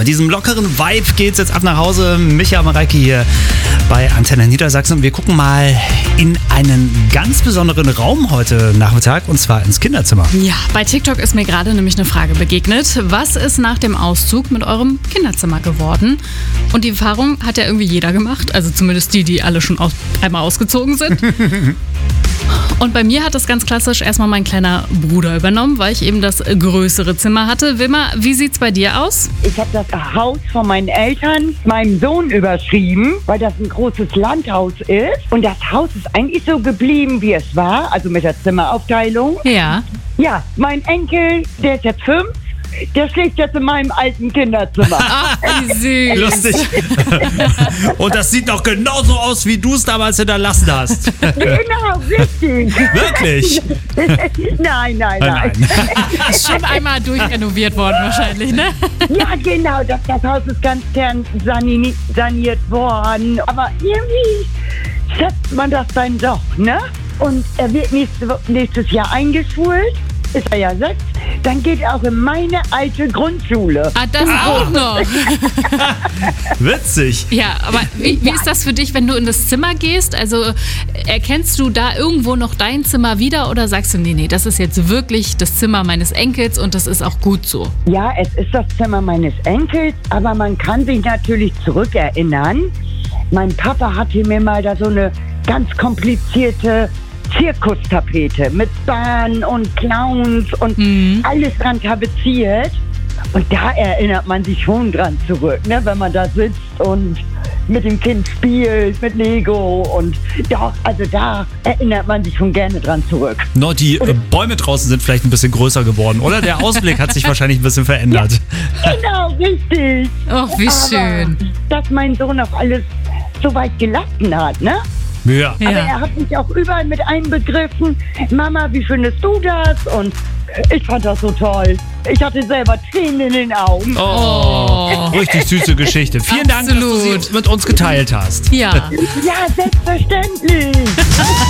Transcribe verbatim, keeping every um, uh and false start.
Mit diesem lockeren Vibe geht's jetzt ab nach Hause. Micha, Mareike hier bei Antenne Niedersachsen. Und wir gucken mal in einen ganz besonderen Raum heute Nachmittag, und zwar ins Kinderzimmer. Ja, bei TikTok ist mir gerade nämlich eine Frage begegnet. Was ist nach dem Auszug mit eurem Kinderzimmer geworden? Und die Erfahrung hat ja irgendwie jeder gemacht, also zumindest die, die alle schon aus, einmal ausgezogen sind. Und bei mir hat das ganz klassisch erstmal mein kleiner Bruder übernommen, weil ich eben das größere Zimmer hatte. Wilma, wie sieht's bei dir aus? Ich habe das Haus von meinen Eltern meinem Sohn überschrieben, weil das ein großes Landhaus ist. Und das Haus ist eigentlich so geblieben, wie es war, also mit der Zimmeraufteilung. Ja. Ja, mein Enkel, der ist jetzt fünf, der schläft jetzt in meinem alten Kinderzimmer. Ach, wie süß. Lustig. Und das sieht doch genauso aus, wie du es damals hinterlassen hast. Genau, richtig. Wirklich? Nein, nein, nein. Ist schon einmal durchrenoviert worden wahrscheinlich, ne? Ja, genau, das, das Haus ist ganz gern sani- saniert worden. Aber irgendwie schätzt man das dann doch, ne? Und er wird nächste, nächstes Jahr eingeschult. Ist er ja sechs, dann geht er auch in meine alte Grundschule. Ah, das auch noch. Witzig. Ja, aber wie, wie ist das für dich, wenn du in das Zimmer gehst? Also erkennst du da irgendwo noch dein Zimmer wieder oder sagst du, nee, nee, das ist jetzt wirklich das Zimmer meines Enkels und das ist auch gut so? Ja, es ist das Zimmer meines Enkels, aber man kann sich natürlich zurückerinnern. Mein Papa hatte mir mal da so eine ganz komplizierte Zirkustapete mit Bahnen und Clowns und Mhm. alles dran tapeziert. Und da erinnert man sich schon dran zurück, ne? Wenn man da sitzt und mit dem Kind spielt, mit Lego. Und doch, also da erinnert man sich schon gerne dran zurück. No, die äh, Bäume draußen sind vielleicht ein bisschen größer geworden, oder? Der Ausblick hat sich wahrscheinlich ein bisschen verändert. Genau, richtig. Oh, wie schön. Aber, dass mein Sohn auch alles so weit gelassen hat, ne? Ja. Aber Ja. er hat mich auch überall mit einbegriffen. Mama, wie findest du das? Und ich fand das so toll. Ich hatte selber Tränen in den Augen. Oh, richtig süße Geschichte. Vielen Dank, dass du Absolut. sie mit uns geteilt hast. Ja. Ja, selbstverständlich.